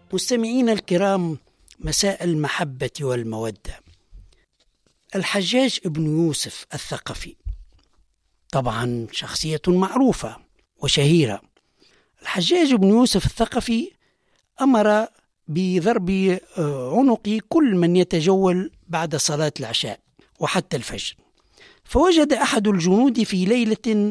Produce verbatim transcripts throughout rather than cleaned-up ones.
مستمعين الكرام، مساء المحبة والمودة. الحجاج ابن يوسف الثقفي طبعا شخصية معروفة وشهيرة. الحجاج ابن يوسف الثقفي أمر بضرب عنق كل من يتجول بعد صلاة العشاء وحتى الفجر. فوجد أحد الجنود في ليلة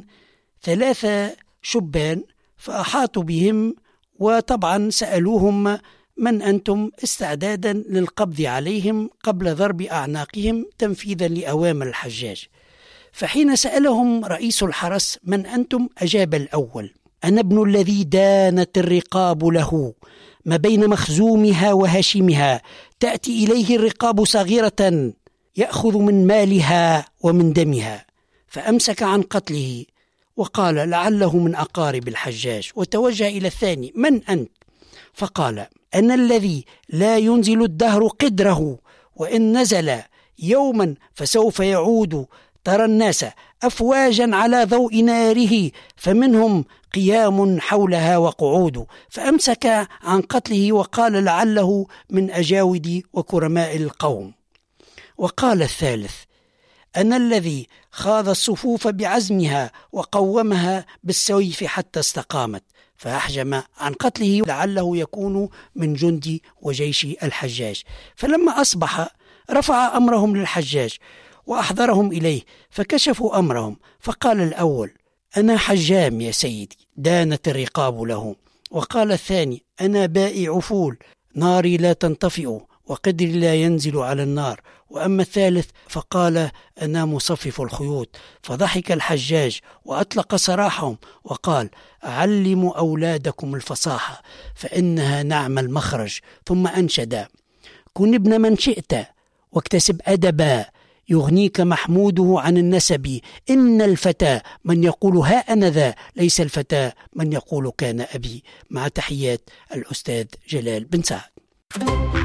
ثلاثة شبان فأحاطوا بهم، وطبعا سألوهم: من أنتم؟ استعدادا للقبض عليهم قبل ضرب أعناقهم تنفيذا لأوامر الحجاج. فحين سألهم رئيس الحرس: من أنتم؟ أجاب الأول: أنا ابن الذي دانت الرقاب له ما بين مخزومها وهاشمها، تأتي إليه الرقاب صغيرة يأخذ من مالها ومن دمها. فأمسك عن قتله وقال: لعله من أقارب الحجاج. وتوجه إلى الثاني: من أنت؟ فقال: أنا الذي لا ينزل الدهر قدره، وإن نزل يوما فسوف يعود. ترى الناس أفواجا على ضوء ناره، فمنهم قيام حولها وقعود. فأمسك عن قتله وقال: لعله من أجاود وكرماء القوم. وقال الثالث: أنا الذي خاض الصفوف بعزمها وقومها بالسيف حتى استقامت. فأحجم عن قتله لعله يكون من جند وجيش الحجاج. فلما أصبح رفع أمرهم للحجاج وأحضرهم إليه، فكشفوا أمرهم. فقال الأول: أنا حجام يا سيدي، دانت الرقاب له. وقال الثاني: أنا بائع فول، ناري لا تنطفئ وقدري لا ينزل على النار. وأما الثالث فقال: أنا مصفف الخيوط. فضحك الحجاج وأطلق سراحهم وقال: علموا أولادكم الفصاحة فإنها نعم المخرج. ثم أنشد: كن ابن من شئت واكتسب أدبا، يغنيك محموده عن النسب. إن الفتى من يقول ها أنا ذا، ليس الفتى من يقول كان أبي. مع تحيات الأستاذ جلال بن سعد.